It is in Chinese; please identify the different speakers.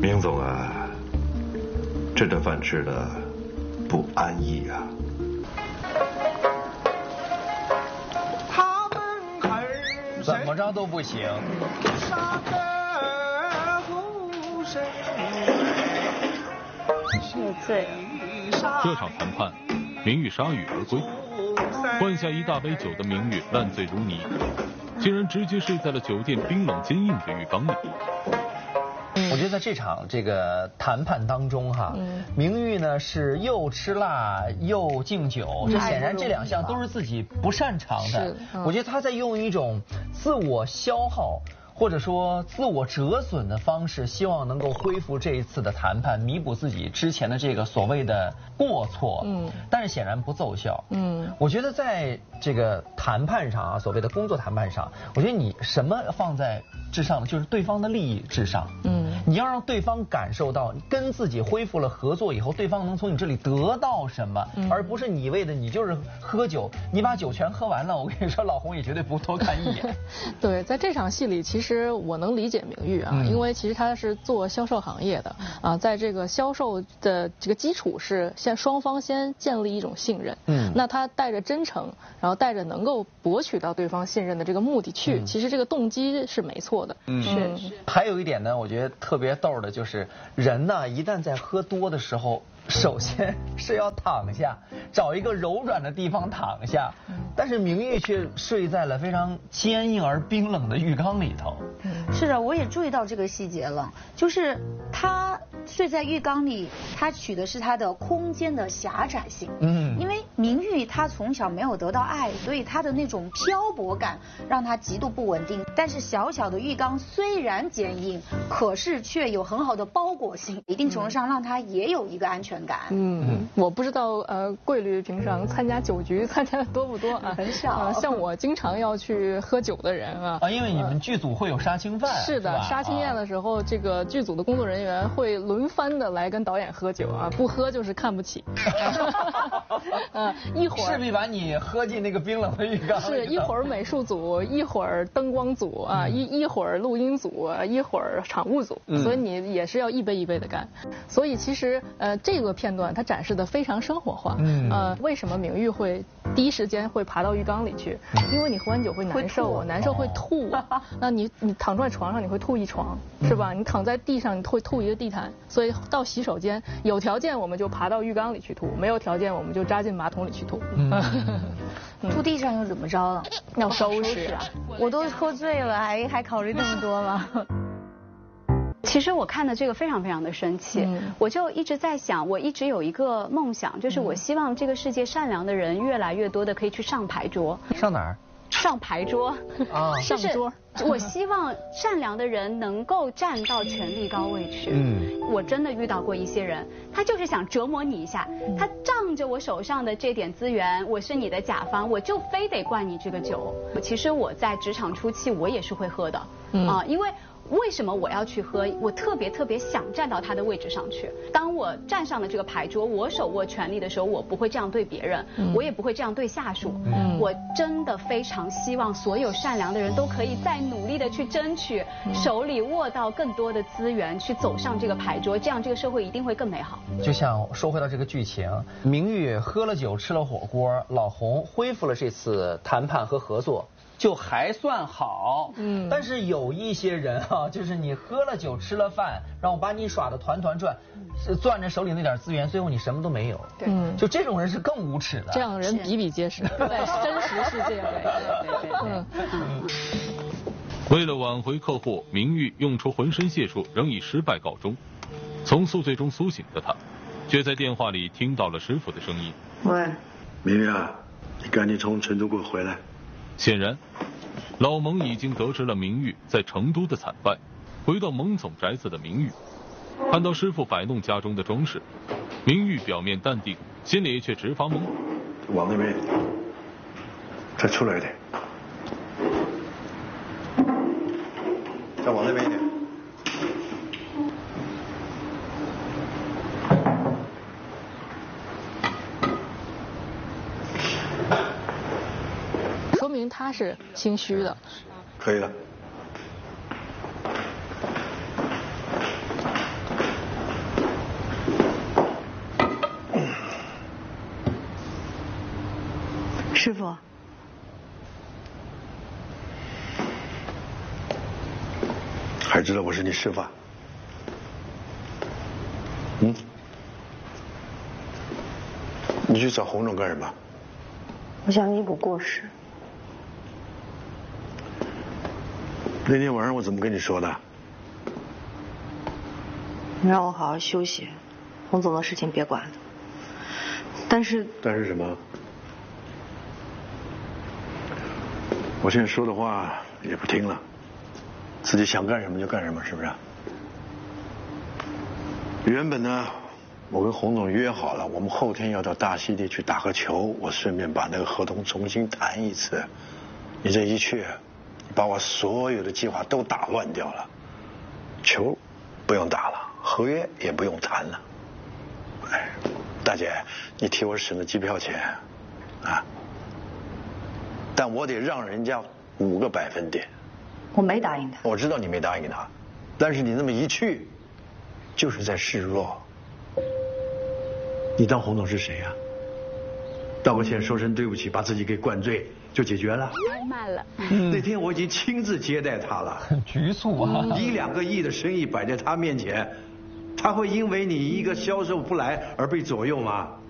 Speaker 1: 明总啊，这顿饭吃的不安逸啊。
Speaker 2: 怎么着都不行。
Speaker 3: 谢罪。
Speaker 4: 这场谈判，明玉铩羽而归。灌下一大杯酒的明玉烂醉如泥，竟然直接睡在了酒店冰冷坚硬的浴缸里。
Speaker 2: 我觉得在这场这个谈判当中哈，明玉呢是又吃辣又敬酒，这显然这两项都是自己不擅长的。我觉得他在用一种自我消耗或者说自我折损的方式，希望能够恢复这一次的谈判，弥补自己之前的这个所谓的过错。但是显然不奏效。我觉得在这个谈判上啊，所谓的工作谈判上，我觉得你什么放在至上的，就是对方的利益至上。你要让对方感受到跟自己恢复了合作以后，对方能从你这里得到什么，而不是你为的你就是喝酒，你把酒全喝完了，我跟你说，老洪也绝对不多看一眼。
Speaker 3: 对，在这场戏里，其实我能理解明玉啊，因为其实他是做销售行业的啊，在这个销售的这个基础是双方先建立一种信任。那他带着真诚，然后带着能够博取到对方信任的这个目的去，其实这个动机是没错的。
Speaker 2: 是。还有一点呢，我觉得特别逗的就是人呢，一旦在喝多的时候，首先是要躺下，找一个柔软的地方躺下。但是明玉却睡在了非常坚硬而冰冷的浴缸里头。
Speaker 5: 是的，我也注意到这个细节了，就是他睡在浴缸里，他取的是他的空间的狭窄性。因为明玉他从小没有得到爱，所以他的那种漂泊感让他极度不稳定。但是小小的浴缸虽然坚硬，可是却有很好的包裹性，一定程度上让他也有一个安全感。
Speaker 3: 我不知道桂律平常参加酒局参加的多不多啊？
Speaker 5: 很少。
Speaker 3: 像我经常要去喝酒的人啊。
Speaker 2: 因为你们剧组会有杀青饭。
Speaker 3: 是的，杀青宴的时候，这个剧组的工作人员会轮番的来跟导演喝酒啊，不喝就是看不起。一会儿
Speaker 2: 势必把你喝进那个冰冷的浴缸里。
Speaker 3: 是一会儿美术组，一会儿灯光组啊，一会儿录音组，一会儿场务组，所以你也是要一杯一杯的干。所以其实这个片段它展示的非常生活化。为什么明玉会第一时间会爬到浴缸里去？因为你喝完酒会难受，难受会吐。那你躺在床上你会吐一床，是吧？你躺在地上你会吐一个地毯。所以到洗手间有条件我们就爬到浴缸里去吐，没有条件我们就扎进马桶里去吐。
Speaker 5: 吐地上又怎么着了？
Speaker 3: 要收拾啊！
Speaker 5: 我都喝醉了，还考虑那么多吗？
Speaker 6: 其实我看的这个非常非常的生气，我就一直在想，我一直有一个梦想，就是我希望这个世界善良的人越来越多的可以去上牌桌。
Speaker 2: 上哪儿？
Speaker 6: 上牌桌
Speaker 2: 啊，
Speaker 3: 上桌。
Speaker 6: 我希望善良的人能够站到权力高位去。我真的遇到过一些人，他就是想折磨你一下，他仗着我手上的这点资源，我是你的甲方，我就非得灌你这个酒。其实我在职场初期我也是会喝的因为为什么我要去喝？我特别想站到他的位置上去。当我站上了这个牌桌，我手握权力的时候，我不会这样对别人，我也不会这样对下属。我真的非常希望所有善良的人都可以再努力的去争取，手里握到更多的资源，去走上这个牌桌，这样这个社会一定会更美好。
Speaker 2: 就像说回到这个剧情，明玉喝了酒，吃了火锅，老洪恢复了这次谈判和合作。就还算好，但是有一些人啊，就是你喝了酒吃了饭，然后把你耍得团团转，攥着手里那点资源，最后你什么都没有。就这种人是更无耻的。
Speaker 3: 这样的人比比皆是，对，真实是这样。
Speaker 4: 为了挽回客户，明玉用出浑身解数，仍以失败告终。从宿醉中苏醒的他，却在电话里听到了师傅的声音：“
Speaker 1: 喂，明玉啊，你赶紧从成都给我回来。”
Speaker 4: 显然，老蒙已经得知了明玉在成都的惨败。回到蒙总宅子的明玉，看到师傅摆弄家中的装饰，明玉表面淡定，心里却直发懵。
Speaker 1: 往那边，再出来一点，再往那边一点。
Speaker 3: 说明他是心虚的。
Speaker 1: 可以了。
Speaker 7: 师傅，
Speaker 8: 还知道我是你师傅？你去找洪总干什么？
Speaker 7: 我想弥补过失。
Speaker 8: 那天晚上我怎么跟你说的？
Speaker 7: 你让我好好休息，洪总的事情别管。但是
Speaker 8: 什么？我现在说的话也不听了，自己想干什么就干什么，是不是？原本呢，我跟洪总约好了，我们后天要到大溪地去打个球，我顺便把那个合同重新谈一次。你这一去，把我所有的计划都打乱掉了。球不用打了，合约也不用谈了。哎，大姐，你替我省了机票钱，啊，但我得让人家5个百分点。
Speaker 7: 我没答应他。
Speaker 8: 我知道你没答应他，但是你那么一去，就是在示弱。你当洪总是谁呀？道个歉，说声对不起，把自己给灌醉就解决了。
Speaker 6: 太慢了。
Speaker 8: 那天我已经亲自接待他了，
Speaker 2: 很局促啊。
Speaker 8: 1、2个亿的生意摆在他面前，他会因为你一个销售不来而被左右吗？